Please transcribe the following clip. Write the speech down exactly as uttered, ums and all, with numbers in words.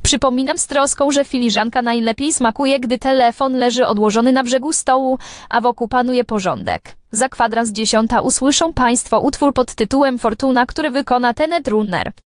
Przypominam z troską, że filiżanka najlepiej smakuje, gdy telefon leży odłożony na brzegu stołu, a wokół panuje porządek. Za kwadrans dziesiąta usłyszą Państwo utwór pod tytułem Fortuna, który wykona Tenet Runner.